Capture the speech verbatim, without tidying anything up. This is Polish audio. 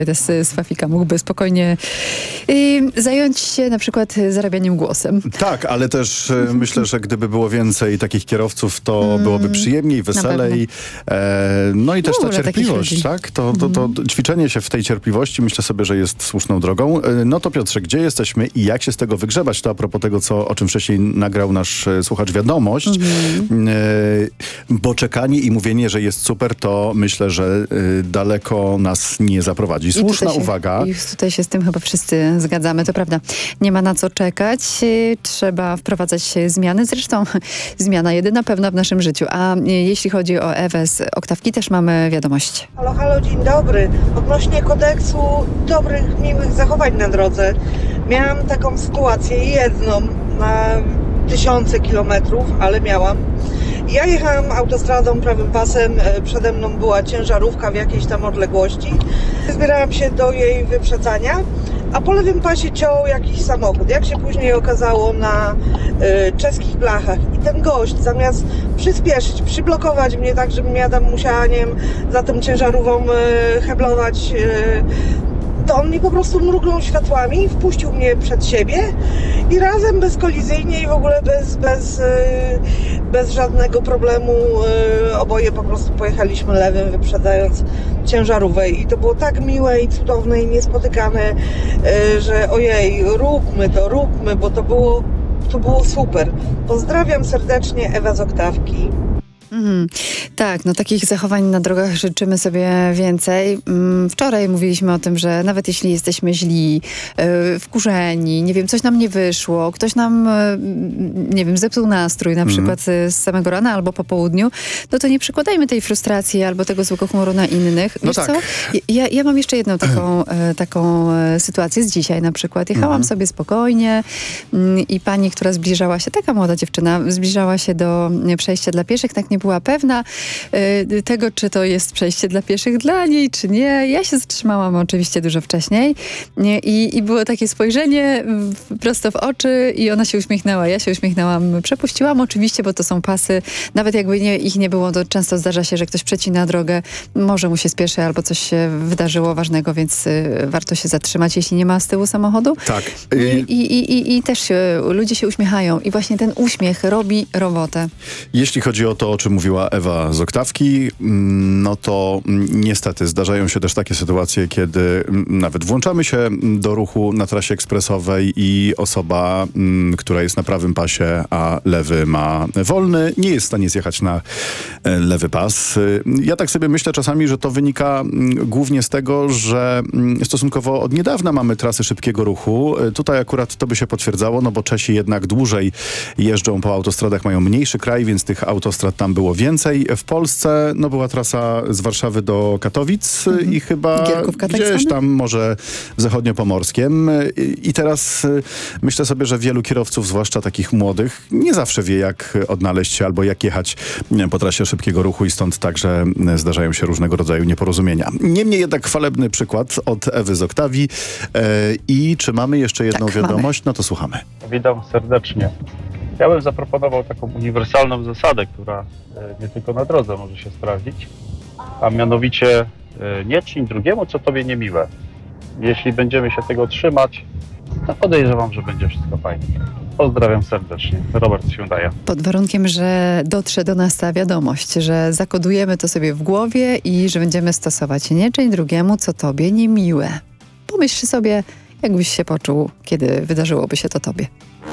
z, z Fafika mógłby spokojnie y, zająć się na przykład zarabianiem głosem. Tak, ale też y, myślę, że gdyby było więcej takich kierowców, to mm, byłoby przyjemniej, weselej. E, no i też ta cierpliwość, tak? To, to, to mm. ćwiczenie się w tej cierpliwości myślę sobie, że jest słuszną drogą. E, no to Piotrze, gdzie jesteśmy i jak się z tego wygrzebać? To a propos tego, co, o czym wcześniej nagrał nasz e, słuchacz wiadomość. Mm. E, bo czekanie i mówienie, że jest super, to myślę, że e, daleko nas nie zaprowadzi. Słuszna się, uwaga. I tutaj się z tym chyba wszyscy zgadzamy, to prawda. Nie ma na co czekać, trzeba wprowadzać zmiany. Zresztą zmiana jedyna pewna w naszym życiu. A jeśli chodzi o Ewę z Oktawki, też mamy wiadomość. Halo, halo, dzień dobry. Odnośnie kodeksu dobrych, miłych zachowań na drodze. Miałam taką sytuację, jedną na tysiące kilometrów, ale miałam. Ja jechałam autostradą prawym pasem, przede mną była ciężarówka w jakiejś tam odległości. Zbierałam się do jej wyprzedzania, a po lewym pasie ciął jakiś samochód. Jak się później okazało, na y, czeskich blachach. I ten gość, zamiast przyspieszyć, przyblokować mnie tak, żebym ja tam musiała, nie wiem, za tą ciężarówką y, heblować, y, to on mi po prostu mrugnął światłami, wpuścił mnie przed siebie i razem bezkolizyjnie i w ogóle bez, bez, bez żadnego problemu oboje po prostu pojechaliśmy lewym, wyprzedzając ciężarówkę. I to było tak miłe i cudowne i niespotykane, że ojej, róbmy to, róbmy, bo to było, to było super. Pozdrawiam serdecznie, Ewa z Oktawki. Mhm. Tak, no takich zachowań na drogach życzymy sobie więcej. Wczoraj mówiliśmy o tym, że nawet jeśli jesteśmy źli, yy, wkurzeni, nie wiem, coś nam nie wyszło, ktoś nam, yy, nie wiem, zepsuł nastrój na przykład mm. z samego rana albo po południu, no to nie przykładajmy tej frustracji albo tego złego humoru na innych. No Wiesz tak. co? Ja, ja mam jeszcze jedną taką, yy, taką sytuację z dzisiaj na przykład. Jechałam mm. sobie spokojnie yy, i pani, która zbliżała się, taka młoda dziewczyna, zbliżała się do przejścia dla pieszych, tak nie była pewna y, tego, czy to jest przejście dla pieszych dla niej, czy nie. Ja się zatrzymałam oczywiście dużo wcześniej nie? I, i było takie spojrzenie w, prosto w oczy i ona się uśmiechnęła. Ja się uśmiechnęłam. Przepuściłam oczywiście, bo to są pasy. Nawet jakby nie, ich nie było, to często zdarza się, że ktoś przecina drogę, może mu się spieszy albo coś się wydarzyło ważnego, więc y, warto się zatrzymać, jeśli nie ma z tyłu samochodu. Tak. I, i, i, i też się, ludzie się uśmiechają i właśnie ten uśmiech robi robotę. Jeśli chodzi o to, o czym mówiła Ewa z Oktawki, no to niestety zdarzają się też takie sytuacje, kiedy nawet włączamy się do ruchu na trasie ekspresowej i osoba, która jest na prawym pasie, a lewy ma wolny, nie jest w stanie zjechać na lewy pas. Ja tak sobie myślę czasami, że to wynika głównie z tego, że stosunkowo od niedawna mamy trasy szybkiego ruchu. Tutaj akurat to by się potwierdzało, no bo Czesi jednak dłużej jeżdżą po autostradach, mają mniejszy kraj, więc tych autostrad tam było więcej. W Polsce no, była trasa z Warszawy do Katowic mm-hmm. i chyba gdzieś tam może w zachodniopomorskiem. I, I teraz y, myślę sobie, że wielu kierowców, zwłaszcza takich młodych, nie zawsze wie, jak odnaleźć się albo jak jechać nie, po trasie szybkiego ruchu i stąd także zdarzają się różnego rodzaju nieporozumienia. Niemniej jednak chwalebny przykład od Ewy z Oktawii. E, I czy mamy jeszcze jedną tak, wiadomość? Mamy. No to słuchamy. Witam serdecznie. Ja bym zaproponował taką uniwersalną zasadę, która nie tylko na drodze może się sprawdzić, a mianowicie nie czyń drugiemu, co tobie niemiłe. Jeśli będziemy się tego trzymać, to podejrzewam, że będzie wszystko fajnie. Pozdrawiam serdecznie. Robert z Hyundai'a. Pod warunkiem, że dotrze do nas ta wiadomość, że zakodujemy to sobie w głowie i że będziemy stosować. Nie czyń drugiemu, co tobie niemiłe. Pomyśl sobie, jakbyś się poczuł, kiedy wydarzyłoby się to tobie.